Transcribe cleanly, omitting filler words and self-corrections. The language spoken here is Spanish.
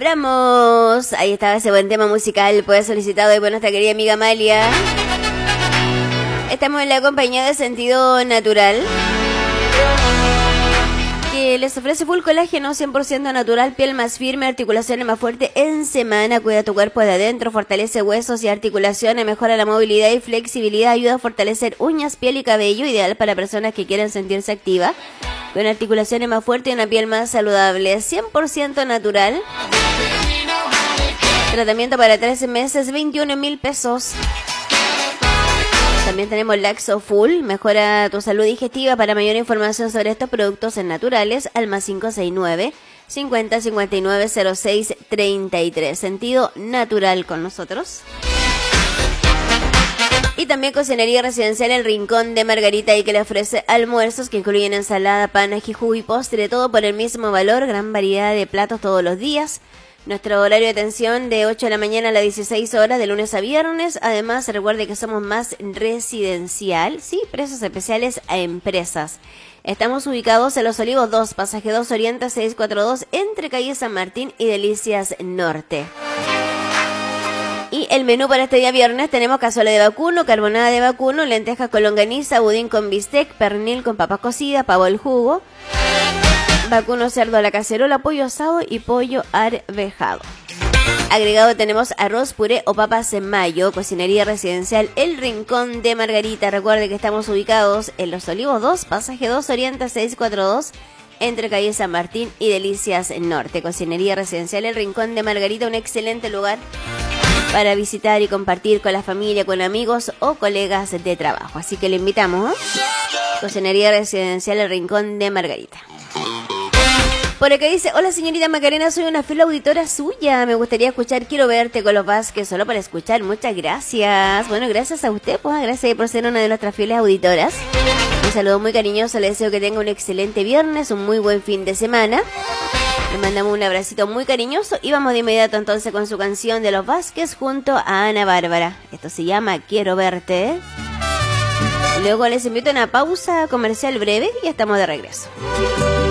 celebramos. Ahí estaba ese buen tema musical, pues solicitado hoy por nuestra querida amiga Amalia. Estamos en la compañía de Sentido Natural, que les ofrece full colágeno 100% natural, piel más firme, articulaciones más fuertes en semana. Cuida tu cuerpo de adentro, fortalece huesos y articulaciones, mejora la movilidad y flexibilidad, ayuda a fortalecer uñas, piel y cabello, ideal para personas que quieran sentirse activas, con articulaciones más fuertes y una piel más saludable. 100% natural. Tratamiento para 13 meses, 21.000 pesos. También tenemos Laxo Full, mejora tu salud digestiva. Para mayor información sobre estos productos naturales, al más 569 50 59 06 33. Sentido Natural con nosotros. Y también Cocinería Residencial El Rincón de Margarita, y que le ofrece almuerzos que incluyen ensalada, pan, ají, jugo y postre, todo por el mismo valor, gran variedad de platos todos los días. Nuestro horario de atención de 8 de la mañana a las 16 horas, de lunes a viernes. Además, recuerde que somos más residencial, sí, precios especiales a empresas. Estamos ubicados en Los Olivos 2, Pasaje 2 Oriente 642, entre calle San Martín y Delicias Norte. Y el menú para este día viernes tenemos cazuela de vacuno, carbonada de vacuno, lentejas con longaniza, budín con bistec, pernil con papas cocidas, pavo al jugo, vacuno cerdo a la cacerola, pollo asado y pollo arvejado. Agregado tenemos arroz, puré o papas en mayo. Cocinería Residencial El Rincón de Margarita. Recuerde que estamos ubicados en Los Olivos 2, Pasaje 2 Oriente 642, entre calle San Martín y Delicias Norte. Cocinería Residencial El Rincón de Margarita, un excelente lugar para visitar y compartir con la familia, con amigos o colegas de trabajo. Así que le invitamos, ¿eh? Cocinería Residencial El Rincón de Margarita. Por acá dice: hola señorita Macarena, soy una fiel auditora suya. Me gustaría escuchar Quiero Verte con los Vázquez, solo para escuchar. Muchas gracias. Bueno, gracias a usted, pues, gracias por ser una de nuestras fieles auditoras. Un saludo muy cariñoso, le deseo que tenga un excelente viernes, un muy buen fin de semana. Le mandamos un abracito muy cariñoso y vamos de inmediato entonces con su canción de los Vázquez junto a Ana Bárbara. Esto se llama Quiero Verte. Luego les invito a una pausa comercial breve y ya estamos de regreso.